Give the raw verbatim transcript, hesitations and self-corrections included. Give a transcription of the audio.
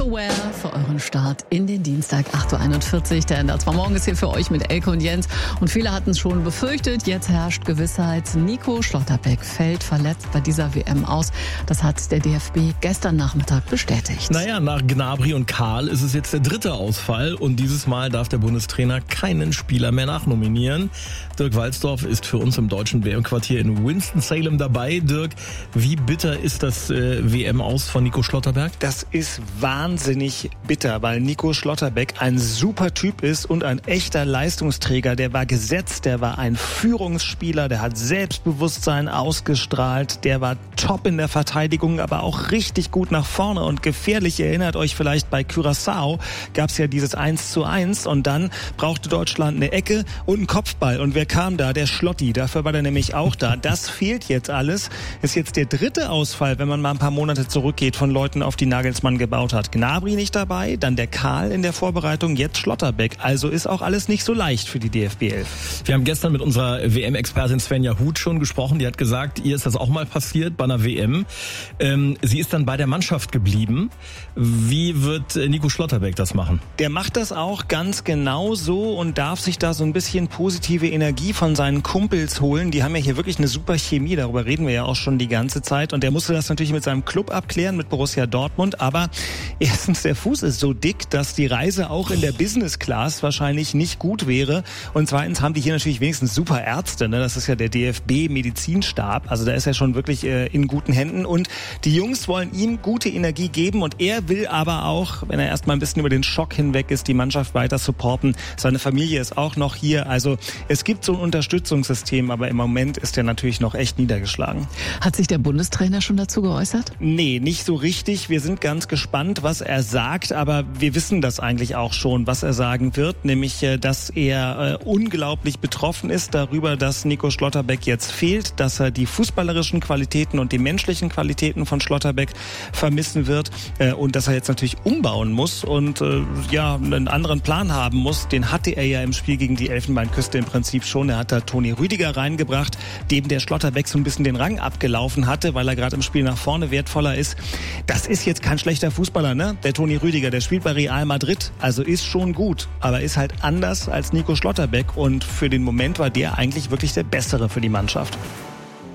Aware für euren Start in den Dienstag, acht Uhr einundvierzig. Der N D R zwei Morgen ist hier für euch mit Elke und Jens. Und viele hatten es schon befürchtet. Jetzt herrscht Gewissheit. Nico Schlotterbeck fällt verletzt bei dieser W M aus. Das hat der D F B gestern Nachmittag bestätigt. Naja, nach Gnabry und Karl ist es jetzt der dritte Ausfall. Und dieses Mal darf der Bundestrainer keinen Spieler mehr nachnominieren. Dirk Walzdorf ist für uns im deutschen W M-Quartier in Winston-Salem dabei. Dirk, wie bitter ist das äh, W M-Aus von Nico Schlotterbeck? Das ist wahnsinnig bitter, weil Nico Schlotterbeck ein super Typ ist und ein echter Leistungsträger. Der war gesetzt, der war ein Führungsspieler, der hat Selbstbewusstsein ausgestrahlt, der war top in der Verteidigung, aber auch richtig gut nach vorne und gefährlich. Ihr erinnert euch vielleicht, bei Curaçao gab es ja dieses eins zu eins und dann brauchte Deutschland eine Ecke und einen Kopfball. Und wer kam da? Der Schlotti. Dafür war der nämlich auch da. Das fehlt jetzt alles. Ist jetzt der dritte Ausfall, wenn man mal ein paar Monate zurückgeht, von Leuten, auf die Nagelsmann gebaut hat. Gnabry nicht dabei, dann der Karl in der Vorbereitung, jetzt Schlotterbeck. Also ist auch alles nicht so leicht für die D F B elf. Wir haben gestern mit unserer W M-Expertin Svenja Huth schon gesprochen. Die hat gesagt, ihr ist das auch mal passiert bei einer W M. Ähm, sie ist dann bei der Mannschaft geblieben. Wie wird Nico Schlotterbeck das machen? Der macht das auch ganz genau so und darf sich da so ein bisschen positive Energie von seinen Kumpels holen. Die haben ja hier wirklich eine super Chemie, darüber reden wir ja auch schon die ganze Zeit. Und der musste das natürlich mit seinem Club abklären, mit Borussia Dortmund. Aber erstens, der Fuß ist so dick, dass die Reise auch in der Business Class wahrscheinlich nicht gut wäre. Und zweitens haben die hier natürlich wenigstens super Ärzte. Ne? Das ist ja der D F B-Medizinstab. Also da ist er schon wirklich äh, in guten Händen. Und die Jungs wollen ihm gute Energie geben. Und er will aber auch, wenn er erstmal ein bisschen über den Schock hinweg ist, die Mannschaft weiter supporten. Seine Familie ist auch noch hier. Also es gibt so ein Unterstützungssystem, aber im Moment ist er natürlich noch echt niedergeschlagen. Hat sich der Bundestrainer schon dazu geäußert? Nee, nicht so richtig. Wir sind ganz gespannt, was er sagt, aber wir wissen das eigentlich auch schon, was er sagen wird, nämlich, dass er äh, unglaublich betroffen ist darüber, dass Nico Schlotterbeck jetzt fehlt, dass er die fußballerischen Qualitäten und die menschlichen Qualitäten von Schlotterbeck vermissen wird äh, und dass er jetzt natürlich umbauen muss und äh, ja, einen anderen Plan haben muss. Den hatte er ja im Spiel gegen die Elfenbeinküste im Prinzip schon. Er hat da Toni Rüdiger reingebracht, dem der Schlotterbeck so ein bisschen den Rang abgelaufen hatte, weil er gerade im Spiel nach vorne wertvoller ist. Das ist jetzt kein schlechter Fußballer, ne? Der Toni Rüdiger, der spielt bei Real Madrid, also ist schon gut, aber ist halt anders als Nico Schlotterbeck und für den Moment war der eigentlich wirklich der Bessere für die Mannschaft.